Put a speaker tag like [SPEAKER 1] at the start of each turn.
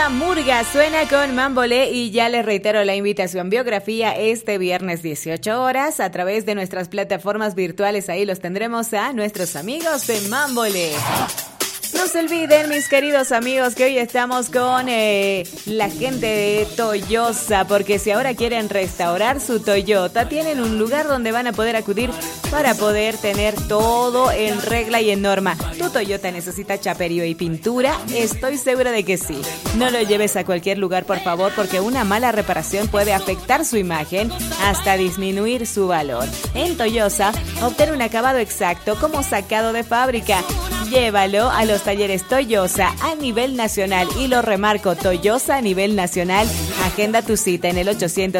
[SPEAKER 1] La murga suena con Mambolé y ya les reitero la invitación biografía este viernes 18 horas a través de nuestras plataformas virtuales. Ahí los tendremos a nuestros amigos de Mambolé. No se olviden, mis queridos amigos, que hoy estamos con la gente de Toyosa, porque si ahora quieren restaurar su Toyota, tienen un lugar donde van a poder acudir para poder tener todo en regla y en norma. ¿Tu Toyota necesita chaperío y pintura? Estoy segura de que sí. No lo lleves a cualquier lugar, por favor, porque una mala reparación puede afectar su imagen hasta disminuir su valor. En Toyosa, obtén un acabado exacto como sacado de fábrica. Llévalo a los talleres Toyosa a nivel nacional y lo remarco, Toyosa a nivel nacional. Agenda tu cita en el 800